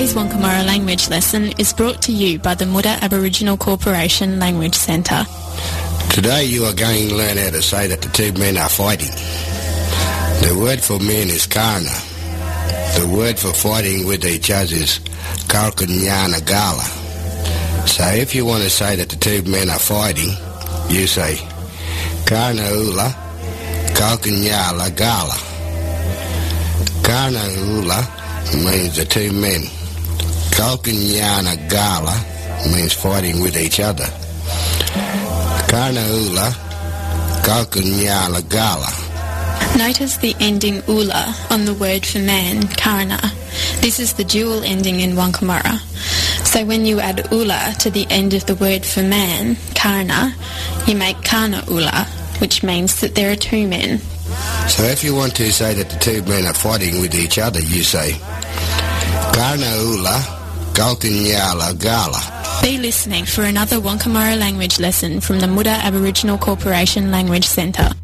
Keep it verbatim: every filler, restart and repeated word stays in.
Today's Wankamara language lesson is brought to you by the Muda Aboriginal Corporation Language Centre. Today you are going to learn how to say that the two men are fighting. The word for men is karna. The word for fighting with each other is kalkunyana gala. So if you want to say that the two men are fighting, you say karna ula kalkunyala gala. Karna ula means the two men. Kalkunyana gala means fighting with each other. Karna ula kalkunyala gala. Notice the ending ula on the word for man, karna. This is the dual ending in Wankamara. So when you add ula to the end of the word for man, karna, you make karna ula, which means that there are two men. So if you want to say that the two men are fighting with each other, you say karna ula kalkunyala gala. Be listening for another Wankamara language lesson from the Muda Aboriginal Corporation Language Centre.